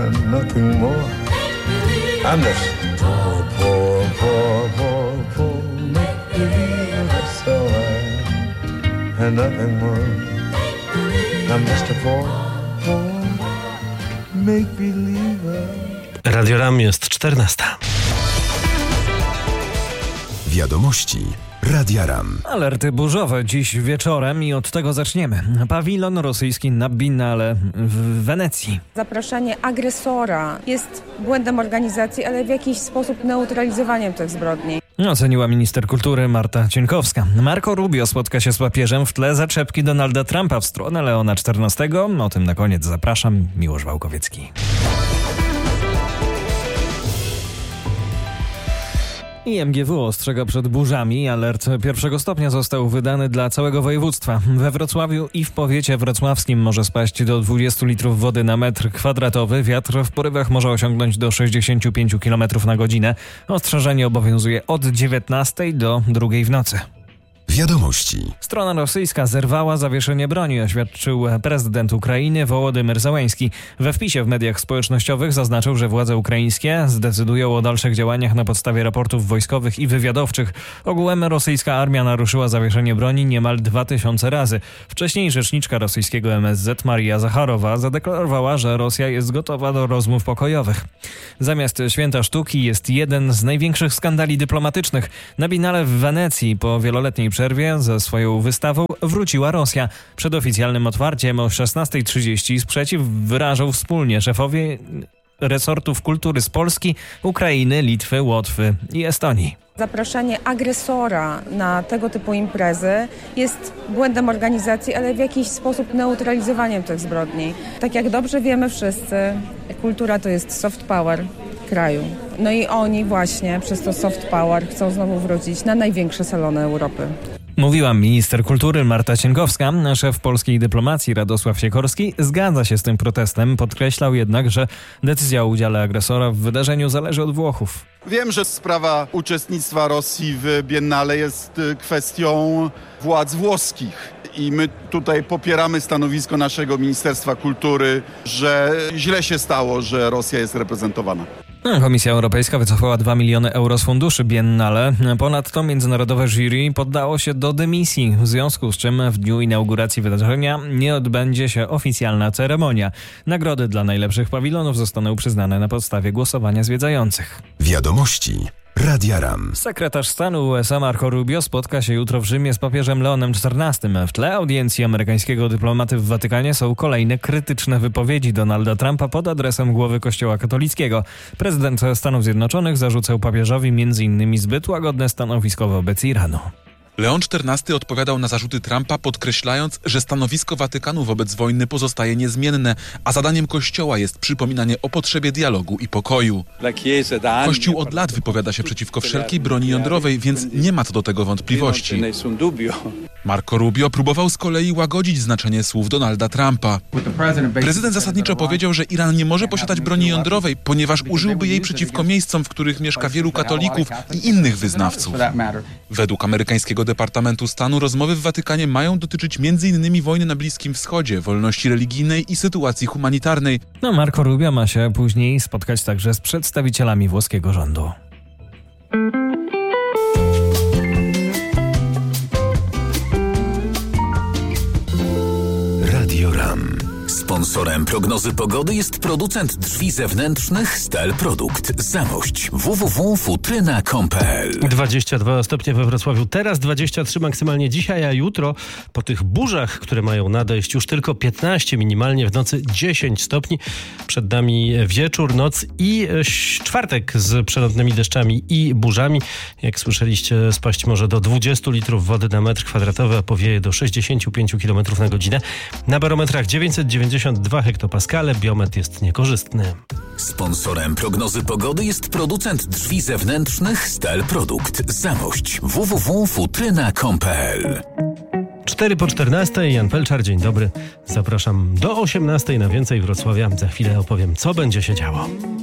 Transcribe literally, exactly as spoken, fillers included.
and nothing more. I'm just poor, poor, poor, poor, poor. Make believe that's all right, and nothing more. I'm just a poor, poor, make believer. Radio Ram jest czternasta. Wiadomości Radia Ram. Alerty burzowe dziś wieczorem i od tego zaczniemy. Pawilon rosyjski na Biennale w Wenecji. Zapraszanie agresora jest błędem organizacji, ale w jakiś sposób neutralizowaniem tych zbrodni. Oceniła minister kultury Marta Cienkowska. Marco Rubio spotka się z papieżem, w tle zaczepki Donalda Trumpa w stronę Leona czternastego. O tym na koniec zapraszam. Miłosz Wałkowiecki. I M G W ostrzega przed burzami. Alert pierwszego stopnia został wydany dla całego województwa. We Wrocławiu i w powiecie wrocławskim może spaść do dwudziestu litrów wody na metr kwadratowy. Wiatr w porywach może osiągnąć do sześćdziesięciu pięciu kilometrów na godzinę. Ostrzeżenie obowiązuje od dziewiętnastej do drugiej w nocy. Wiadomości. Strona rosyjska zerwała zawieszenie broni, oświadczył prezydent Ukrainy Wołodymyr Zełenski. We wpisie w mediach społecznościowych zaznaczył, że władze ukraińskie zdecydują o dalszych działaniach na podstawie raportów wojskowych i wywiadowczych. Ogółem rosyjska armia naruszyła zawieszenie broni niemal dwa tysiące razy. Wcześniej rzeczniczka rosyjskiego M S Z Maria Zacharowa zadeklarowała, że Rosja jest gotowa do rozmów pokojowych. Zamiast Święta Sztuki jest jeden z największych skandali dyplomatycznych. Na Biennale w Wenecji po wieloletniej przerwie ze swoją wystawą wróciła Rosja. Przed oficjalnym otwarciem o szesnastej trzydzieści sprzeciw wyrażą wspólnie szefowie resortów kultury z Polski, Ukrainy, Litwy, Łotwy i Estonii. Zapraszanie agresora na tego typu imprezy jest błędem organizacji, ale w jakiś sposób neutralizowaniem tych zbrodni. Tak jak dobrze wiemy wszyscy, kultura to jest soft power kraju. No i oni właśnie przez to soft power chcą znowu wrócić na największe salony Europy. Mówiła minister kultury Marta Cienkowska. Szef polskiej dyplomacji Radosław Sikorski zgadza się z tym protestem. Podkreślał jednak, że decyzja o udziale agresora w wydarzeniu zależy od Włochów. Wiem, że sprawa uczestnictwa Rosji w Biennale jest kwestią władz włoskich. I my tutaj popieramy stanowisko naszego Ministerstwa Kultury, że źle się stało, że Rosja jest reprezentowana. Komisja Europejska wycofała dwa miliony euro z funduszy Biennale. Ponadto międzynarodowe jury poddało się do dymisji, w związku z czym w dniu inauguracji wydarzenia nie odbędzie się oficjalna ceremonia. Nagrody dla najlepszych pawilonów zostaną przyznane na podstawie głosowania zwiedzających. Wiadomości Radia Ram. Sekretarz stanu U S A Marco Rubio spotka się jutro w Rzymie z papieżem Leonem czternastym. W tle audiencji amerykańskiego dyplomaty w Watykanie są kolejne krytyczne wypowiedzi Donalda Trumpa pod adresem głowy Kościoła katolickiego. Prezydent Stanów Zjednoczonych zarzucał papieżowi między innymi zbyt łagodne stanowisko wobec Iranu. Leon czternasty odpowiadał na zarzuty Trumpa, podkreślając, że stanowisko Watykanu wobec wojny pozostaje niezmienne, a zadaniem Kościoła jest przypominanie o potrzebie dialogu i pokoju. Kościół od lat wypowiada się przeciwko wszelkiej broni jądrowej, więc nie ma co do tego wątpliwości. Marco Rubio próbował z kolei łagodzić znaczenie słów Donalda Trumpa. Prezydent zasadniczo powiedział, że Iran nie może posiadać broni jądrowej, ponieważ użyłby jej przeciwko miejscom, w których mieszka wielu katolików i innych wyznawców. Według amerykańskiego Departamentu Stanu rozmowy w Watykanie mają dotyczyć między innymi wojny na Bliskim Wschodzie, wolności religijnej i sytuacji humanitarnej. No, Marco Rubio ma się później spotkać także z przedstawicielami włoskiego rządu. Radio Ram. Sponsorem prognozy pogody jest producent drzwi zewnętrznych Stel Produkt. Zamość w w w kropka futryna kropka com kropka p l. dwadzieścia dwa stopnie we Wrocławiu, teraz dwadzieścia trzy maksymalnie dzisiaj, a jutro po tych burzach, które mają nadejść, już tylko piętnaście, minimalnie w nocy dziesięć stopni. Przed nami wieczór, noc i czwartek z przelotnymi deszczami i burzami. Jak słyszeliście, spaść może do dwudziestu litrów wody na metr kwadratowy, a powieje do sześćdziesięciu pięciu kilometrów na godzinę. Na barometrach dziewięćset dziewięćdziesiąt dwa hektopaskale, biometr jest niekorzystny. Sponsorem prognozy pogody jest producent drzwi zewnętrznych Stel Produkt. Zamość w w w kropka futryna kropka com kropka p l. cztery po czternastej, Jan Pelczar, dzień dobry. Zapraszam do osiemnastej na więcej Wrocławia. Za chwilę opowiem, co będzie się działo.